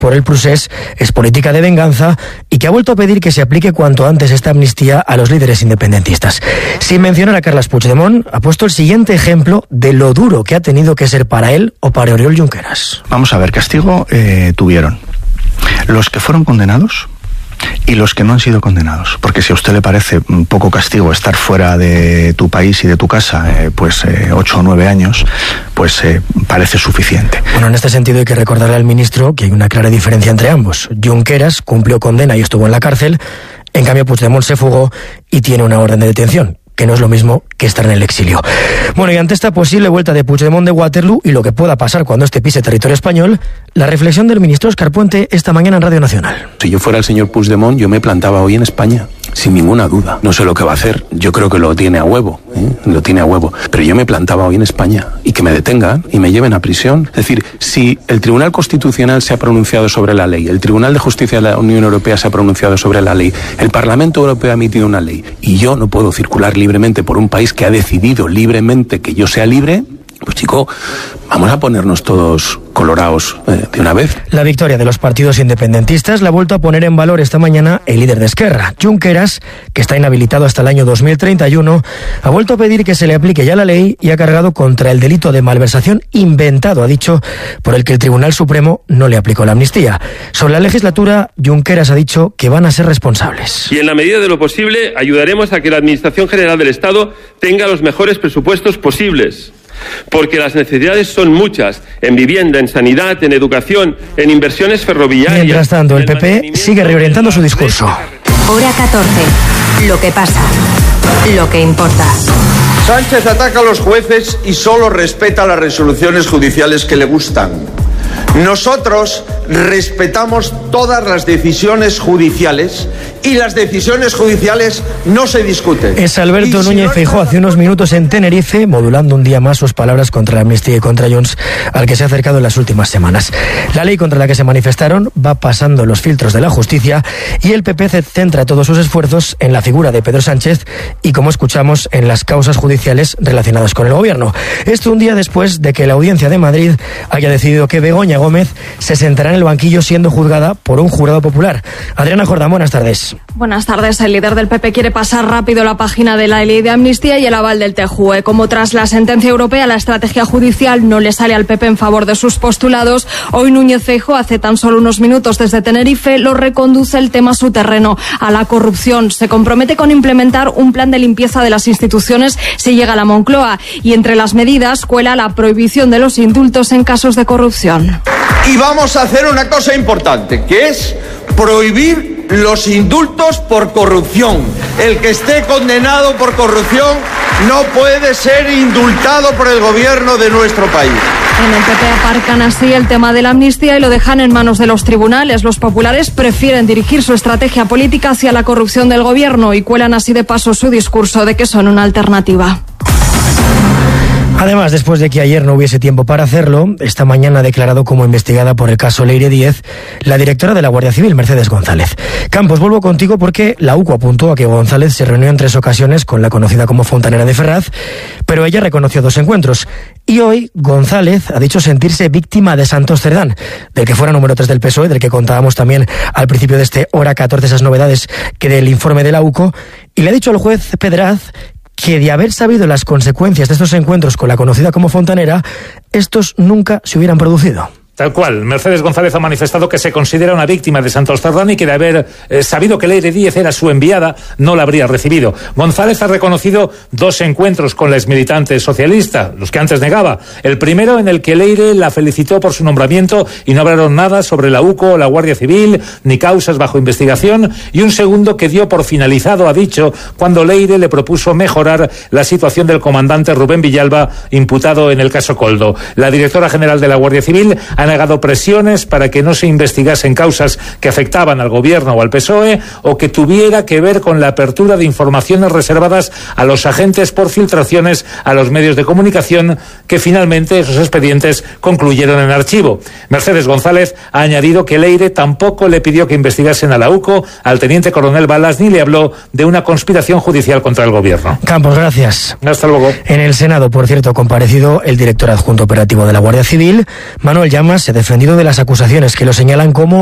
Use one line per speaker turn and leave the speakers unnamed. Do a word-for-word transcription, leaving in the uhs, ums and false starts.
por el procés es política de venganza y que ha vuelto a pedir que se aplique cuanto antes esta amnistía a los líderes independentistas. Sin mencionar a Carles Puigdemont, ha puesto el siguiente ejemplo de lo duro que ha tenido que ser para él o para Oriol Junqueras.
Vamos a ver, castigo eh, tuvieron los que fueron condenados y los que no han sido condenados, porque si a usted le parece un poco castigo estar fuera de tu país y de tu casa, eh, pues eh, ocho o nueve años, pues eh, parece suficiente.
Bueno, en este sentido hay que recordarle al ministro que hay una clara diferencia entre ambos. Junqueras cumplió condena y estuvo en la cárcel, en cambio Puigdemont se fugó y tiene una orden de detención, que no es lo mismo que estar en el exilio. Bueno, y ante esta posible vuelta de Puigdemont de Waterloo y lo que pueda pasar cuando este pise territorio español, la reflexión del ministro Óscar Puente esta mañana en Radio Nacional.
Si yo fuera el señor Puigdemont, yo me plantaba hoy en España, sin ninguna duda. No sé lo que va a hacer, yo creo que lo tiene a huevo, ¿eh? lo tiene a huevo, pero yo me plantaba hoy en España y que me detengan y me lleven a prisión. Es decir, si el Tribunal Constitucional se ha pronunciado sobre la ley, el Tribunal de Justicia de la Unión Europea se ha pronunciado sobre la ley, el Parlamento Europeo ha emitido una ley y yo no puedo circular libremente por un país que ha decidido libremente que yo sea libre, pues chico, vamos a ponernos todos colorados eh, de una vez.
La victoria de los partidos independentistas la ha vuelto a poner en valor esta mañana el líder de Esquerra, Junqueras, que está inhabilitado hasta el año dos mil treinta y uno, ha vuelto a pedir que se le aplique ya la ley y ha cargado contra el delito de malversación inventado, ha dicho, por el que el Tribunal Supremo no le aplicó la amnistía. Sobre la legislatura, Junqueras ha dicho que van a ser responsables.
Y en la medida de lo posible ayudaremos a que la Administración General del Estado tenga los mejores presupuestos posibles, porque las necesidades son muchas, en vivienda, en sanidad, en educación, en inversiones ferroviarias.
Mientras tanto, el P P sigue reorientando su discurso.
Hora catorce. Lo que pasa. Lo que importa.
Sánchez ataca a los jueces y solo respeta las resoluciones judiciales que le gustan. Nosotros respetamos todas las decisiones judiciales y las decisiones judiciales no se discuten.
Es Alberto Núñez no Feijóo hace unos minutos en Tenerife, modulando un día más sus palabras contra la amnistía y contra Junts, al que se ha acercado en las últimas semanas. La ley contra la que se manifestaron va pasando los filtros de la justicia y el P P centra todos sus esfuerzos en la figura de Pedro Sánchez y, como escuchamos, en las causas judiciales relacionadas con el gobierno. Esto un día después de que la Audiencia de Madrid haya decidido que Begoña Gómez se sentará en el banquillo siendo juzgada por un jurado popular. Adriana Jordán, buenas tardes.
Buenas tardes. El líder del P P quiere pasar rápido la página de la ley de amnistía y el aval del T J U E. Como tras la sentencia europea, la estrategia judicial no le sale al P P en favor de sus postulados, hoy Núñez Feijóo, hace tan solo unos minutos desde Tenerife, lo reconduce el tema a su terreno, a la corrupción. Se compromete con implementar un plan de limpieza de las instituciones si llega a la Moncloa y entre las medidas cuela la prohibición de los indultos en casos de corrupción.
Y vamos a hacer una cosa importante, que es prohibir los indultos por corrupción. El que esté condenado por corrupción no puede ser indultado por el gobierno de nuestro país.
En el P P aparcan así el tema de la amnistía y lo dejan en manos de los tribunales. Los populares prefieren dirigir su estrategia política hacia la corrupción del gobierno y cuelan así de paso su discurso de que son una alternativa.
Además, después de que ayer no hubiese tiempo para hacerlo, esta mañana ha declarado como investigada por el caso Leire Díez la directora de la Guardia Civil, Mercedes González. Campos, vuelvo contigo porque la U C O apuntó a que González se reunió en tres ocasiones con la conocida como Fontanera de Ferraz, pero ella reconoció dos encuentros. Y hoy González ha dicho sentirse víctima de Santos Cerdán, del que fuera número tres del P S O E, del que contábamos también al principio de este Hora catorce, esas novedades que del informe de la U C O, y le ha dicho al juez Pedraz que de haber sabido las consecuencias de estos encuentros con la conocida como Fontanera, estos nunca se hubieran producido.
Tal cual. Mercedes González ha manifestado que se considera una víctima de Santos Cerdán y que de haber eh, sabido que Leire Díez era su enviada, no la habría recibido. González ha reconocido dos encuentros con la exmilitante socialista, los que antes negaba. El primero en el que Leire la felicitó por su nombramiento y no hablaron nada sobre la U C O o la Guardia Civil, ni causas bajo investigación. Y un segundo que dio por finalizado, ha dicho, cuando Leire le propuso mejorar la situación del comandante Rubén Villalba, imputado en el caso Coldo. La directora general de la Guardia Civil ha negado presiones para que no se investigasen causas que afectaban al gobierno o al P S O E o que tuviera que ver con la apertura de informaciones reservadas a los agentes por filtraciones a los medios de comunicación, que finalmente esos expedientes concluyeron en archivo. Mercedes González ha añadido que Leire tampoco le pidió que investigasen a la U C O, al teniente coronel Balas, ni le habló de una conspiración judicial contra el gobierno.
Campos, gracias.
Hasta luego.
En el Senado, por cierto, ha comparecido el director adjunto operativo de la Guardia Civil, Manuel Llamas, además se ha defendido de las acusaciones que lo señalan como